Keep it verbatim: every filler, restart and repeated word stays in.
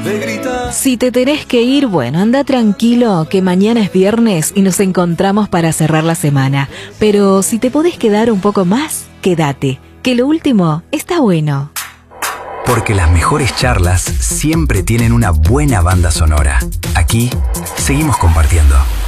de gritar. Si te tenés que ir, bueno, anda tranquilo, que mañana es viernes y nos encontramos para cerrar la semana. Pero si te podés quedar un poco más, quédate, que lo último está bueno. Porque las mejores charlas siempre tienen una buena banda sonora. Aquí seguimos compartiendo.